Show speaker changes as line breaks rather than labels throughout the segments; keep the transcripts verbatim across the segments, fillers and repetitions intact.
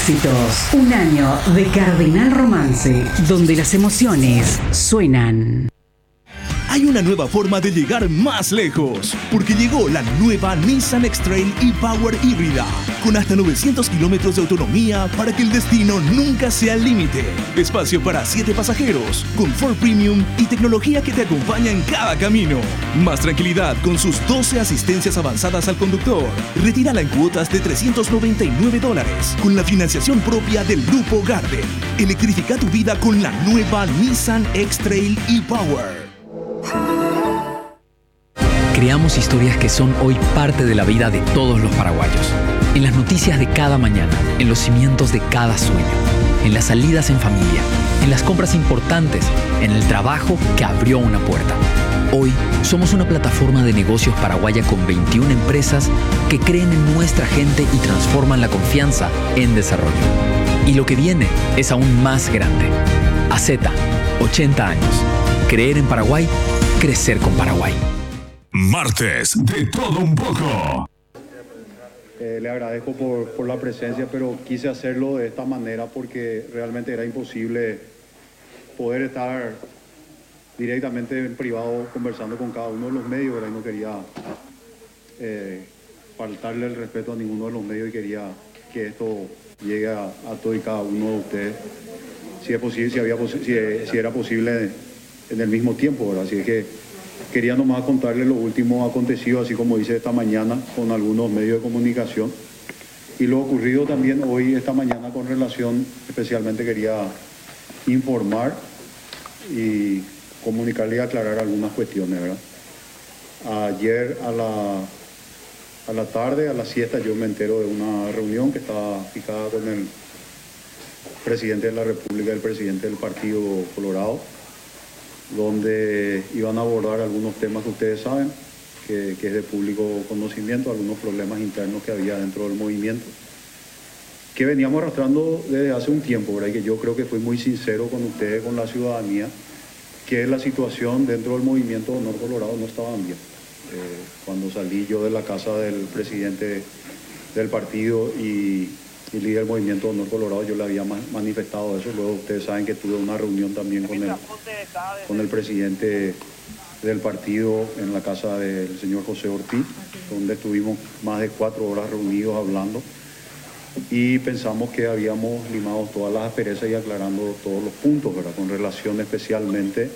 éxitos. Un año de Cardenal Romance, donde las emociones suenan.
Hay una nueva forma de llegar más lejos, porque llegó la nueva Nissan X-Trail e-Power híbrida, con hasta novecientos kilómetros de autonomía para que el destino nunca sea el límite. Espacio para siete pasajeros, confort premium y tecnología que te acompaña en cada camino. Más tranquilidad con sus doce asistencias avanzadas al conductor. Retírala en cuotas de trescientos noventa y nueve dólares, con la financiación propia del Grupo Garden. Electrifica tu vida con la nueva Nissan X-Trail e-Power.
Creamos historias que son hoy parte de la vida de todos los paraguayos. En las noticias de cada mañana, en los cimientos de cada sueño, en las salidas en familia, en las compras importantes, en el trabajo que abrió una puerta. Hoy somos una plataforma de negocios paraguaya con veintiuna empresas que creen en nuestra gente y transforman la confianza en desarrollo. Y lo que viene es aún más grande. A Z, ochenta años. Creer en Paraguay, crecer con Paraguay.
Martes de todo un poco.
Eh, le agradezco por, por la presencia, pero quise hacerlo de esta manera porque realmente era imposible poder estar directamente en privado conversando con cada uno de los medios, ¿verdad? Y no quería eh, faltarle el respeto a ninguno de los medios y quería que esto llegue a, a todo y cada uno de ustedes, si, es posible, si, había, si, si era posible en el mismo tiempo, ¿verdad? Así es que quería nomás contarles lo último acontecido, así como hice esta mañana con algunos medios de comunicación, y lo ocurrido también hoy, esta mañana, con relación, especialmente quería informar y comunicarle y aclarar algunas cuestiones, ¿verdad? Ayer a la, a la tarde, a la siesta, yo me entero de una reunión que estaba fijada con el presidente de la República y el presidente del Partido Colorado, donde iban a abordar algunos temas que ustedes saben, que, que es de público conocimiento, algunos problemas internos que había dentro del movimiento, que veníamos arrastrando desde hace un tiempo, ¿verdad? Y que yo creo que fui muy sincero con ustedes, con la ciudadanía, que la situación dentro del movimiento Honor Colorado no estaba bien. Eh, cuando salí yo de la casa del presidente del partido y, y líder del movimiento Honor Colorado, yo le había manifestado eso. Luego ustedes saben que tuve una reunión también con el, con el presidente del partido en la casa del señor José Ortiz, donde estuvimos más de cuatro horas reunidos hablando y pensamos que habíamos limado todas las asperezas y aclarando todos los puntos, ¿verdad? Con relación especialmente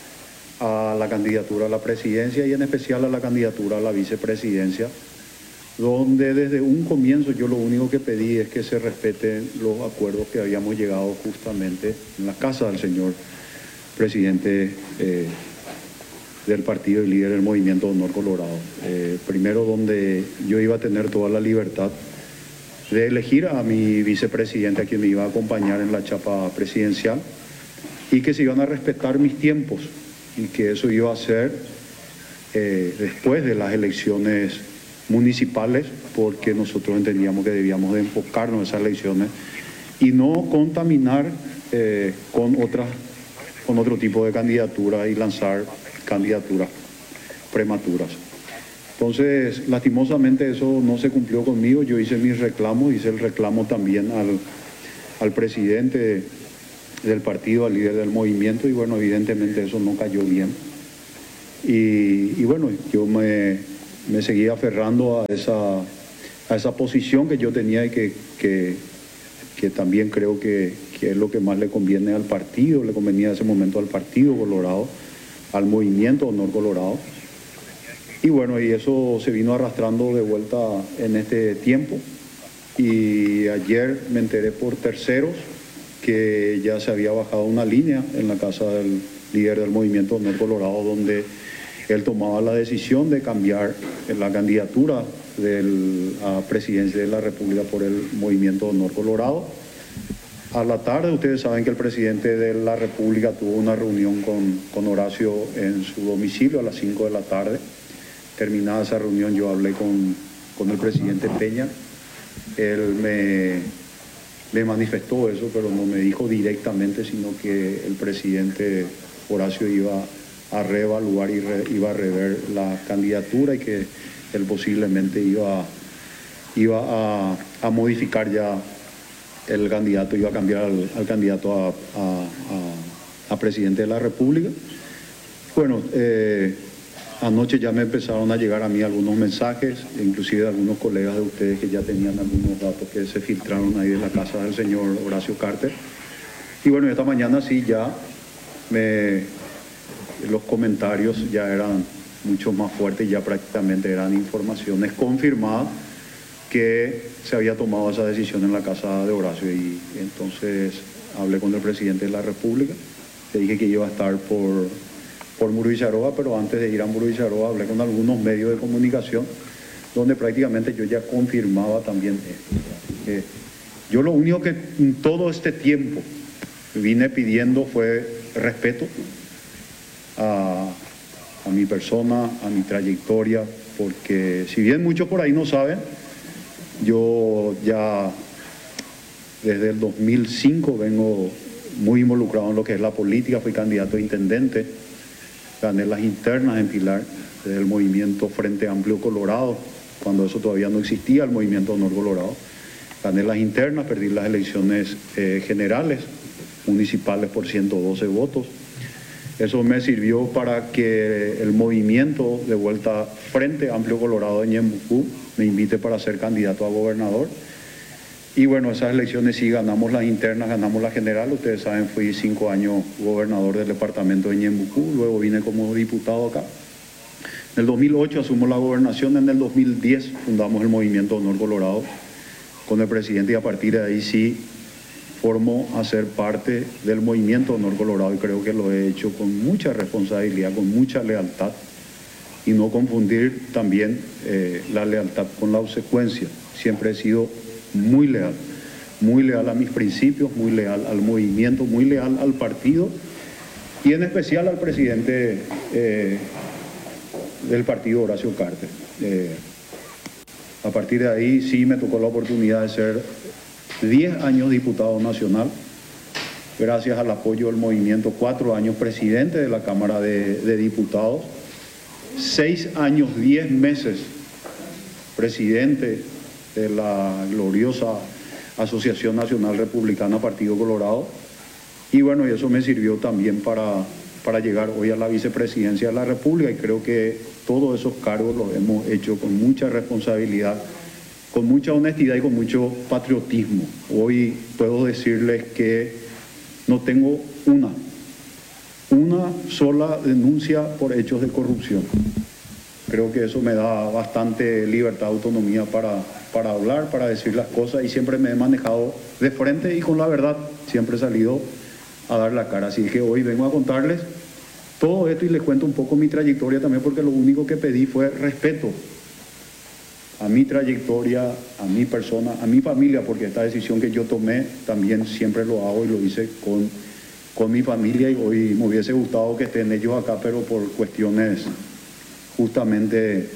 a la candidatura a la presidencia y en especial a la candidatura a la vicepresidencia, donde desde un comienzo yo lo único que pedí es que se respeten los acuerdos que habíamos llegado justamente en la casa del señor presidente eh, del partido y líder del movimiento Honor Colorado. Eh, primero, donde yo iba a tener toda la libertad de elegir a mi vicepresidente, a quien me iba a acompañar en la chapa presidencial, y que se iban a respetar mis tiempos y que eso iba a ser eh, después de las elecciones municipales, porque nosotros entendíamos que debíamos de enfocarnos en esas elecciones y no contaminar eh, con otras, con otro tipo de candidatura y lanzar candidaturas prematuras. Entonces, lastimosamente eso no se cumplió conmigo. Yo hice mis reclamos, hice el reclamo también al, al presidente del partido, al líder del movimiento, y bueno, evidentemente eso no cayó bien. Y, y bueno, yo me, me seguí aferrando a esa, a esa posición que yo tenía y que, que, que también creo que, que es lo que más le conviene al partido, le convenía en ese momento al Partido Colorado, al movimiento Honor Colorado. Y bueno, y eso se vino arrastrando de vuelta en este tiempo. Y ayer me enteré por terceros que ya se había bajado una línea en la casa del líder del movimiento Honor Colorado, donde él tomaba la decisión de cambiar la candidatura de la presidencia de la República por el movimiento Honor Colorado. A la tarde, ustedes saben que el presidente de la República tuvo una reunión con, con Horacio en su domicilio a las cinco de la tarde. Terminada esa reunión, yo hablé con, con el presidente Peña. Él me, me manifestó eso, pero no me dijo directamente, sino que el presidente Horacio iba a reevaluar y re, iba a rever la candidatura y que él posiblemente iba, iba a, a modificar ya el candidato iba a cambiar al, al candidato a, a, a, a presidente de la República. Bueno, eh, anoche ya me empezaron a llegar a mí algunos mensajes, inclusive de algunos colegas de ustedes que ya tenían algunos datos que se filtraron ahí de la casa del señor Horacio Carter. Y bueno, esta mañana sí ya me, los comentarios ya eran mucho más fuertes, ya prácticamente eran informaciones confirmadas que se había tomado esa decisión en la casa de Horacio. Y entonces hablé con el presidente de la República, le dije que iba a estar por, por Muro Villarroa, pero antes de ir a Muro Villarroa hablé con algunos medios de comunicación donde prácticamente yo ya confirmaba también esto. Eh, yo lo único que en todo este tiempo vine pidiendo fue respeto a, a mi persona, a mi trayectoria, porque si bien muchos por ahí no saben, yo ya desde el dos mil cinco vengo muy involucrado en lo que es la política, fui candidato a intendente, gané las internas en Pilar, del movimiento Frente Amplio Colorado, cuando eso todavía no existía, el movimiento Honor Colorado. Gané las internas, perdí las elecciones eh, generales, municipales por ciento doce votos. Eso me sirvió para que el movimiento de vuelta Frente Amplio Colorado de Ñembucú me invite para ser candidato a gobernador. Y bueno, esas elecciones sí ganamos las internas, ganamos la general. Ustedes saben, fui cinco años gobernador del departamento de Ñembucú, luego vine como diputado acá. En el dos mil ocho asumo la gobernación, en el dos mil diez fundamos el movimiento Honor Colorado con el presidente y a partir de ahí sí formo a ser parte del movimiento Honor Colorado y creo que lo he hecho con mucha responsabilidad, con mucha lealtad y no confundir también eh, la lealtad con la obsecuencia. Siempre he sido muy leal, muy leal a mis principios, muy leal al movimiento, muy leal al partido y en especial al presidente eh, del partido, Horacio Carter. Eh, a partir de ahí sí me tocó la oportunidad de ser diez años diputado nacional, gracias al apoyo del movimiento, cuatro años presidente de la Cámara de, de Diputados, seis años, diez meses presidente de la gloriosa Asociación Nacional Republicana Partido Colorado. Y bueno, y eso me sirvió también para, para llegar hoy a la vicepresidencia de la República y creo que todos esos cargos los hemos hecho con mucha responsabilidad, con mucha honestidad y con mucho patriotismo. Hoy puedo decirles que no tengo una, una sola denuncia por hechos de corrupción. Creo que eso me da bastante libertad, autonomía para, para hablar, para decir las cosas y siempre me he manejado de frente y con la verdad, siempre he salido a dar la cara. Así que hoy vengo a contarles todo esto y les cuento un poco mi trayectoria también porque lo único que pedí fue respeto a mi trayectoria, a mi persona, a mi familia, porque esta decisión que yo tomé también siempre lo hago y lo hice con, con mi familia y hoy me hubiese gustado que estén ellos acá, pero por cuestiones justamente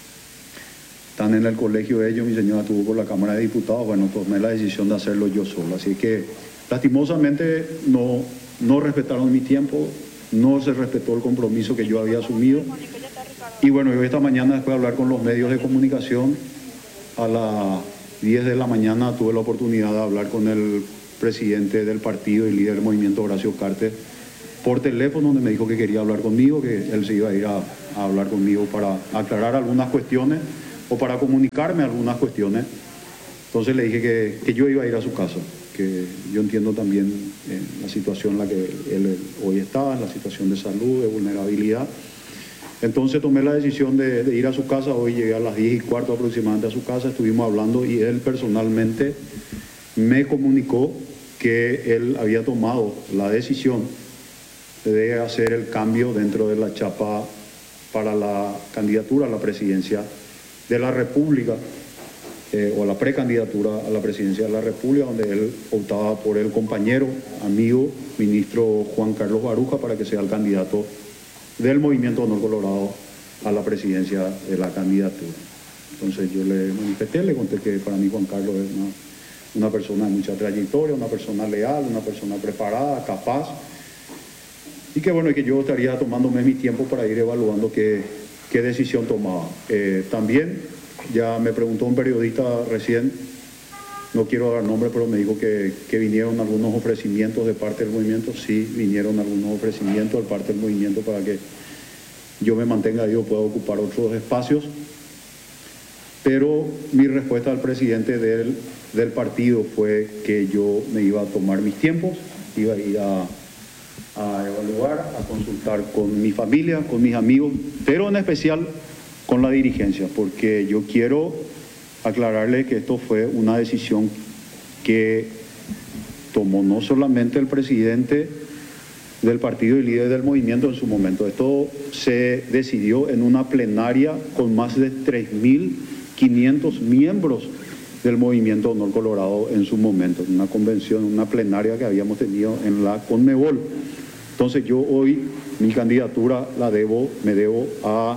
están en el colegio de ellos, mi señora estuvo por la Cámara de Diputados, bueno, tomé la decisión de hacerlo yo solo, así que lastimosamente no, no respetaron mi tiempo, no se respetó el compromiso que yo había asumido. Y bueno, yo esta mañana, después de hablar con los medios de comunicación, a las diez de la mañana tuve la oportunidad de hablar con el presidente del partido y líder del movimiento, Horacio Carter, por teléfono, donde me dijo que quería hablar conmigo, que él se iba a ir a, a hablar conmigo para aclarar algunas cuestiones o para comunicarme algunas cuestiones. Entonces le dije que, que yo iba a ir a su casa, que yo entiendo también eh, la situación en la que él, él hoy está, la situación de salud, de vulnerabilidad. Entonces tomé la decisión de, de ir a su casa, hoy llegué a las diez y cuarto aproximadamente a su casa, estuvimos hablando y él personalmente me comunicó que él había tomado la decisión de hacer el cambio dentro de la chapa para la candidatura a la presidencia de la República, eh, o la precandidatura a la presidencia de la República, donde él optaba por el compañero, amigo, ministro Juan Carlos Baruja, para que sea el candidato del Movimiento Honor Colorado a la presidencia de la candidatura. Entonces yo le manifesté, le conté que para mí Juan Carlos es una, una persona de mucha trayectoria, una persona leal, una persona preparada, capaz, y que bueno, y que yo estaría tomándome mi tiempo para ir evaluando qué, qué decisión tomaba. Eh, también ya me preguntó un periodista recién no quiero dar nombre, pero me dijo que, que vinieron algunos ofrecimientos de parte del movimiento. Sí, vinieron algunos ofrecimientos de parte del movimiento para que yo me mantenga y yo pueda ocupar otros espacios. Pero mi respuesta al presidente del, del partido fue que yo me iba a tomar mis tiempos, iba a ir a, a evaluar, a consultar con mi familia, con mis amigos, pero en especial con la dirigencia, porque yo quiero aclararle que esto fue una decisión que tomó no solamente el presidente del partido y líder del movimiento en su momento. Esto se decidió en una plenaria con más de tres mil quinientos miembros del movimiento Honor Colorado en su momento, en una convención, una plenaria que habíamos tenido en la Conmebol. Entonces yo hoy mi candidatura la debo, me debo a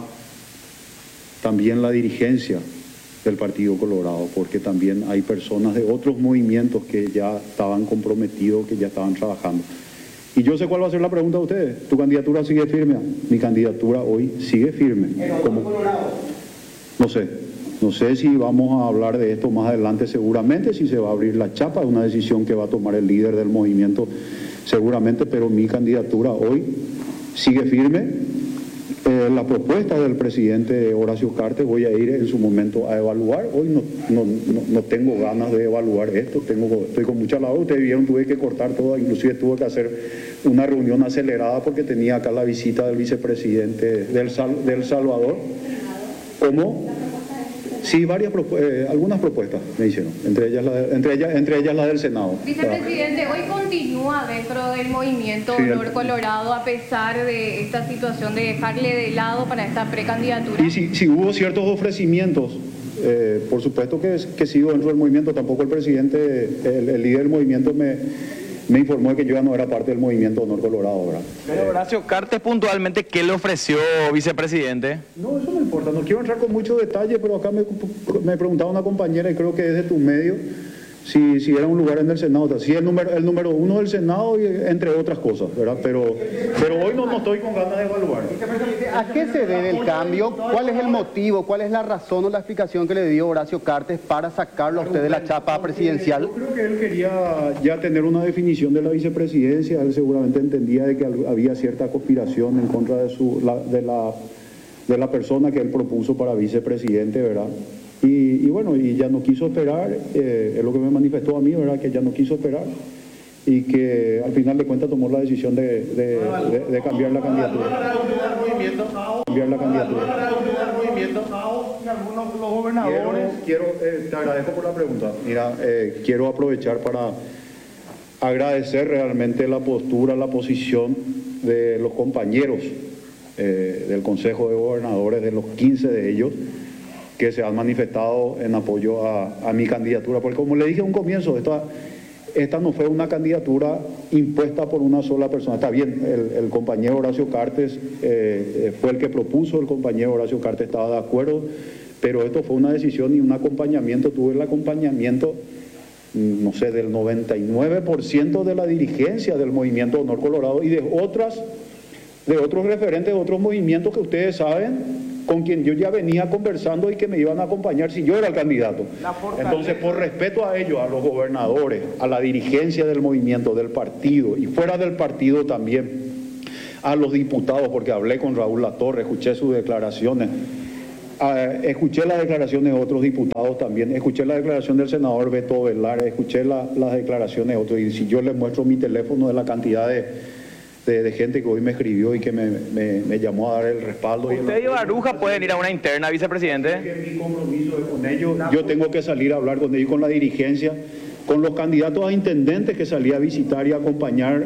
también la dirigencia del Partido Colorado, porque también hay personas de otros movimientos que ya estaban comprometidos, que ya estaban trabajando. Y yo sé cuál va a ser la pregunta de ustedes. ¿Tu candidatura sigue firme? Mi candidatura hoy sigue firme. ¿Cómo? No sé. No sé si vamos a hablar de esto más adelante seguramente, si se va a abrir la chapa, es una decisión que va a tomar el líder del movimiento seguramente, pero mi candidatura hoy sigue firme. Eh, la propuesta del presidente Horacio Cartes voy a ir en su momento a evaluar. Hoy no, no, no, no tengo ganas de evaluar esto, tengo, estoy con mucha labor. Ustedes vieron, tuve que cortar todo, inclusive tuve que hacer una reunión acelerada porque tenía acá la visita del vicepresidente del, Sal, del Salvador. ¿Cómo? Sí, varias eh, algunas propuestas me hicieron, entre ellas, la de, entre, ellas, entre ellas la del Senado.
Vicepresidente, hoy continúa dentro del movimiento
sí,
Honor Colorado a pesar de esta situación de dejarle de lado para esta precandidatura.
Y si, si hubo ciertos ofrecimientos, eh, por supuesto que, que sigo dentro del movimiento. Tampoco el presidente, el, el líder del movimiento me, me informó de que yo ya no era parte del movimiento Honor Colorado, ¿verdad?
Pero Horacio Cartes puntualmente, ¿qué le ofreció, vicepresidente?
No, eso no importa, no quiero entrar con mucho detalle, pero acá me, me preguntaba una compañera, y creo que es de tu medio, si, si era un lugar en el Senado, si el número, el número uno del Senado, y entre otras cosas, ¿verdad? Pero, pero hoy no, no estoy con ganas de evaluar.
¿A qué se debe el cambio? ¿Cuál es el motivo? ¿Cuál es la razón o la explicación que le dio Horacio Cartes para sacarlo a usted de la chapa presidencial?
Yo creo que él quería ya tener una definición de la vicepresidencia. Él seguramente entendía de que había cierta conspiración en contra de, su, la, de, la, de la persona que él propuso para vicepresidente, ¿verdad? Y, y bueno, y ya no quiso esperar, eh, es lo que me manifestó a mí, ¿verdad? Que ya no quiso esperar y que al final de cuentas tomó la decisión de, de, de, de cambiar la candidatura. Cambiar la candidatura. Quiero, quiero eh, te agradezco por la pregunta. Mira, eh, quiero aprovechar para agradecer realmente la postura, la posición de los compañeros eh, del Consejo de Gobernadores, de los quince de ellos, que se han manifestado en apoyo a, a mi candidatura, porque como le dije a un comienzo, esta, esta no fue una candidatura impuesta por una sola persona. Está bien, el, el compañero Horacio Cartes eh, fue el que propuso, el compañero Horacio Cartes estaba de acuerdo, pero esto fue una decisión y un acompañamiento, tuve el acompañamiento, no sé, del noventa y nueve por ciento de la dirigencia del movimiento Honor Colorado y de otras, de otros referentes de otros movimientos que ustedes saben, con quien yo ya venía conversando y que me iban a acompañar si yo era el candidato. Entonces, por respeto a ellos, a los gobernadores, a la dirigencia del movimiento, del partido y fuera del partido también, a los diputados, porque hablé con Raúl Latorre, escuché sus declaraciones, eh, escuché las declaraciones de otros diputados también, escuché la declaración del senador Beto Velar, escuché la, las declaraciones de otros, y si yo les muestro mi teléfono de la cantidad de... De, de gente que hoy me escribió y que me, me, me llamó a dar el respaldo.
¿Usted y Baruja pueden ir a una interna, vicepresidente?
Que mi compromiso es con ellos. Yo tengo que salir a hablar con ellos, con la dirigencia, con los candidatos a intendentes que salí a visitar y a acompañar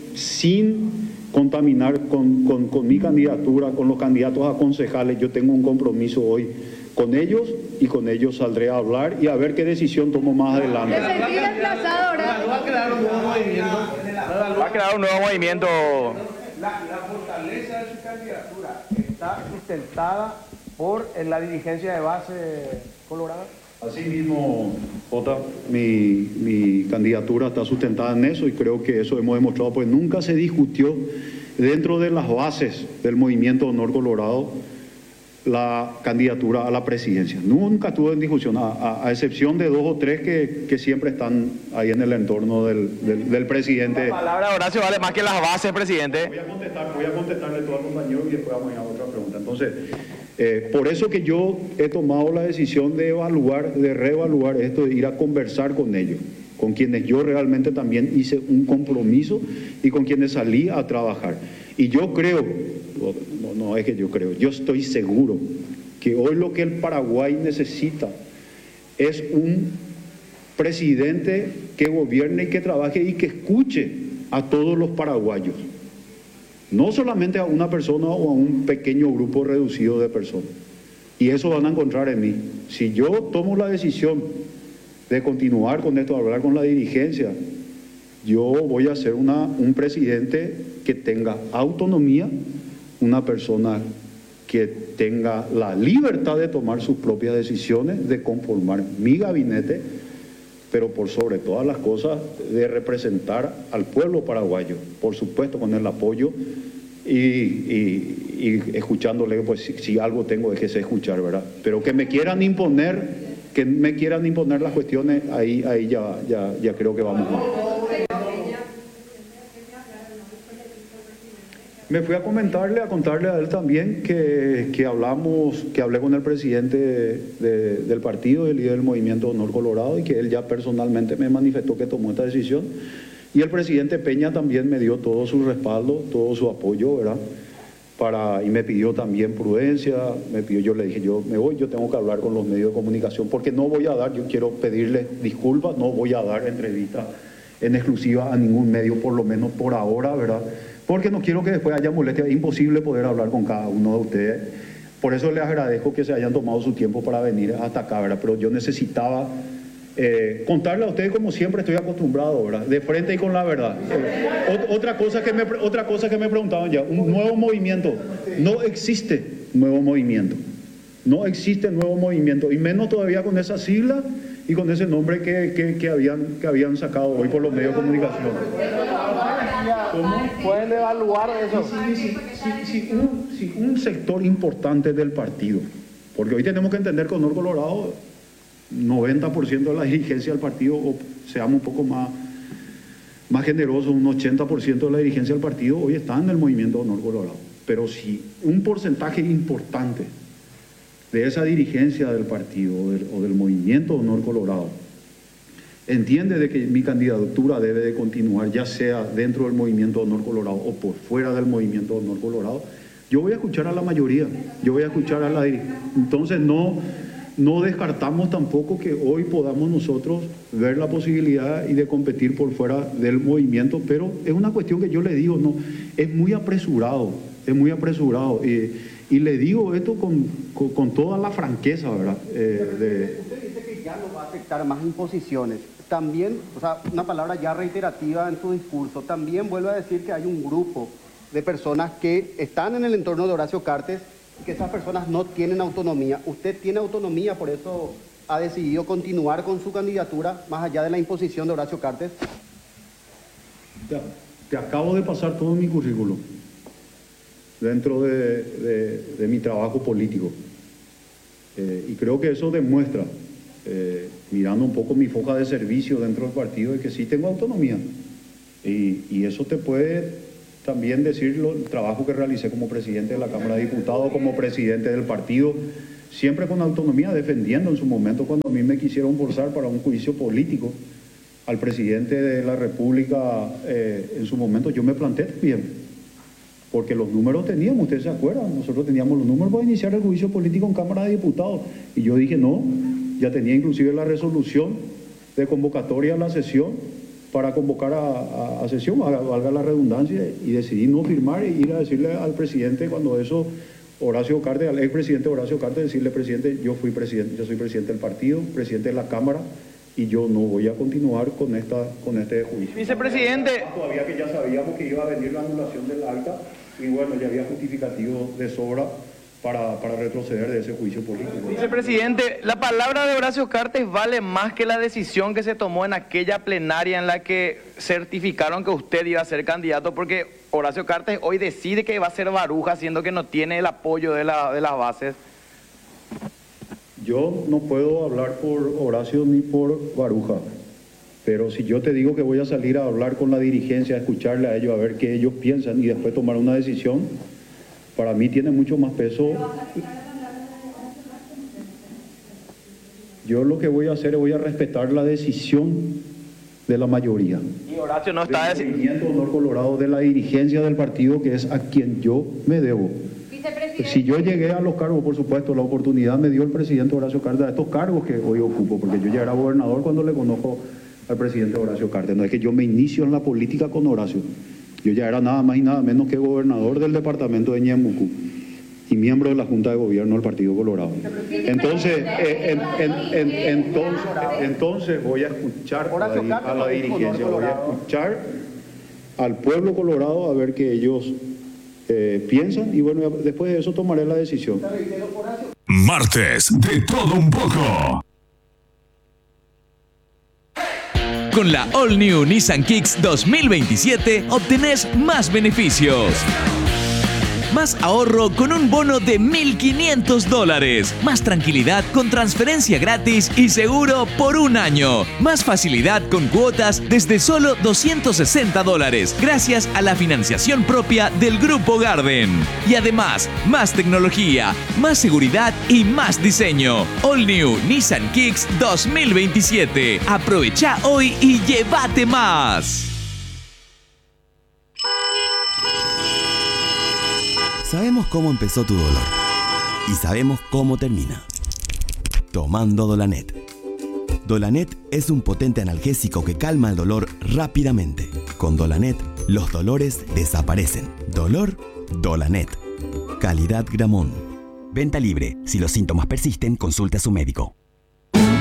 sin contaminar con, con, con mi candidatura, con los candidatos a concejales. Yo tengo un compromiso hoy con ellos y con ellos saldré a hablar y a ver qué decisión tomo más adelante.
¿Se sentí desplazado ahora?
Va a crear un nuevo movimiento. Va a crear un nuevo movimiento.
La, la fortaleza de su candidatura está sustentada por en la dirigencia de base colorada.
Así mismo, Jota, mi, mi candidatura está sustentada en eso y creo que eso hemos demostrado, pues nunca se discutió dentro de las bases del movimiento Honor Colorado la candidatura a la presidencia. Nunca estuvo en discusión, a, a, a excepción de dos o tres que, que siempre están ahí en el entorno del, del, del presidente.
La palabra Horacio vale más que las bases, presidente.
Voy a contestar, voy a contestarle todo al compañero y después vamos a ir a otra pregunta. Entonces, eh, por eso que yo he tomado la decisión de evaluar, de reevaluar esto, de ir a conversar con ellos, con quienes yo realmente también hice un compromiso y con quienes salí a trabajar. Y yo creo, no, no es que yo creo, yo estoy seguro que hoy lo que el Paraguay necesita es un presidente que gobierne y que trabaje y que escuche a todos los paraguayos. No solamente a una persona o a un pequeño grupo reducido de personas. Y eso van a encontrar en mí. Si yo tomo la decisión de continuar con esto, de hablar con la dirigencia, yo voy a ser una, un presidente que tenga autonomía, una persona que tenga la libertad de tomar sus propias decisiones, de conformar mi gabinete, pero por sobre todas las cosas de representar al pueblo paraguayo, por supuesto con el apoyo y, y, y escuchándole, pues si, si algo tengo es que sé escuchar, ¿verdad? Pero que me quieran imponer, que me quieran imponer las cuestiones, ahí, ahí ya, ya, ya creo que vamos mal. Me fui a comentarle, a contarle a él también que, que hablamos, que hablé con el presidente de, del partido, el líder del Movimiento Honor Colorado, y que él ya personalmente me manifestó que tomó esta decisión. Y el presidente Peña también me dio todo su respaldo, todo su apoyo, ¿verdad? Para, y me pidió también prudencia, me pidió, yo le dije, yo me voy, yo tengo que hablar con los medios de comunicación, porque no voy a dar, yo quiero pedirle disculpas, no voy a dar entrevistas en exclusiva a ningún medio, por lo menos por ahora, ¿verdad? Porque no quiero que después haya molestia, es imposible poder hablar con cada uno de ustedes. Por eso les agradezco que se hayan tomado su tiempo para venir hasta acá, ¿verdad? Pero yo necesitaba eh, contarle a ustedes como siempre estoy acostumbrado, ¿verdad? De frente y con la verdad. Eh, otra, cosa que me, otra cosa que me preguntaban ya, un nuevo movimiento. No existe nuevo movimiento. No existe nuevo movimiento, y menos todavía con esa sigla y con ese nombre que, que, que, habían, que habían sacado hoy por los medios de comunicación.
¿Cómo pueden evaluar eso?
Si, si, si, si, un, si un sector importante del partido, porque hoy tenemos que entender que Honor Colorado, noventa por ciento de la dirigencia del partido, o seamos un poco más, más generosos, un ochenta por ciento de la dirigencia del partido hoy está en el movimiento Honor Colorado. Pero si un porcentaje importante de esa dirigencia del partido o del, o del movimiento Honor Colorado entiende de que mi candidatura debe de continuar, ya sea dentro del movimiento Honor Colorado o por fuera del movimiento Honor Colorado, yo voy a escuchar a la mayoría, yo voy a escuchar a la dirigencia. Entonces no, no descartamos tampoco que hoy podamos nosotros ver la posibilidad y de competir por fuera del movimiento, pero es una cuestión que yo le digo, no, es muy apresurado, es muy apresurado. Y, y le digo esto con, con, con toda la franqueza, ¿verdad? Eh, de,
Usted dice que ya no va a aceptar más imposiciones. También, o sea, una palabra ya reiterativa en su discurso, también vuelve a decir que hay un grupo de personas que están en el entorno de Horacio Cartes y que esas personas no tienen autonomía. Usted tiene autonomía, por eso ha decidido continuar con su candidatura más allá de la imposición de Horacio Cartes.
Te, te acabo de pasar todo mi currículum dentro de, de, de mi trabajo político. Eh, y creo que eso demuestra, eh, mirando un poco mi foja de servicio dentro del partido, de que sí tengo autonomía. Y, y eso te puede también decir lo, el trabajo que realicé como presidente de la Cámara de Diputados, como presidente del partido, siempre con autonomía, defendiendo en su momento cuando a mí me quisieron forzar para un juicio político al presidente de la República, eh, en su momento yo me planté bien. Porque los números teníamos, ustedes se acuerdan, nosotros teníamos los números para iniciar el juicio político en Cámara de Diputados. Y yo dije no, ya tenía inclusive la resolución de convocatoria a la sesión para convocar a, a, a sesión, valga la redundancia, y decidí no firmar e ir a decirle al presidente cuando eso, Horacio Cartes, al expresidente Horacio Cartes, decirle, presidente, yo fui presidente, yo soy presidente del partido, presidente de la Cámara, y yo no voy a continuar con esta con este juicio.
Vicepresidente.
Todavía que ya sabíamos que iba a venir la anulación del acta, y bueno, ya había justificativo de sobra para, para retroceder de ese juicio político.
Vicepresidente, la palabra de Horacio Cartes vale más que la decisión que se tomó en aquella plenaria en la que certificaron que usted iba a ser candidato, porque Horacio Cartes hoy decide que va a ser Baruja, siendo que no tiene el apoyo de, la, de las bases.
Yo no puedo hablar por Horacio ni por Baruja, pero si yo te digo que voy a salir a hablar con la dirigencia, a escucharle a ellos, a ver qué ellos piensan y después tomar una decisión, para mí tiene mucho más peso. Yo lo que voy a hacer es voy a respetar la decisión de la mayoría.
Y Horacio no está
del Movimiento Honor Colorado, de la dirigencia del partido, que es a quien yo me debo. Si yo llegué a los cargos, por supuesto, la oportunidad me dio el presidente Horacio Cartes a estos cargos que hoy ocupo, porque yo ya era gobernador cuando le conozco al presidente Horacio Cartes. No es que yo me inicio en la política con Horacio. Yo ya era nada más y nada menos que gobernador del departamento de Ñemucú y miembro de la Junta de Gobierno del Partido Colorado. Entonces, eh, en, en, en, entonces, entonces voy a escuchar a la, a la dirigencia, voy a escuchar al pueblo colorado a ver qué ellos eh, piensan y bueno, después de eso tomaré la decisión.
Martes de todo un poco.
Con la All New Nissan Kicks dos mil veintisiete obtenés más beneficios. Más ahorro con un bono de mil quinientos dólares. Más tranquilidad con transferencia gratis y seguro por un año. Más facilidad con cuotas desde solo doscientos sesenta dólares gracias a la financiación propia del Grupo Garden. Y además, más tecnología, más seguridad y más diseño. All New Nissan Kicks dos mil veintisiete. Aprovecha hoy y llévate más.
Sabemos cómo empezó tu dolor y sabemos cómo termina. Tomando Dolanet. Dolanet es un potente analgésico que calma el dolor rápidamente. Con Dolanet, los dolores desaparecen. Dolor, Dolanet. Calidad Gramón. Venta libre. Si los síntomas persisten, consulte a su médico.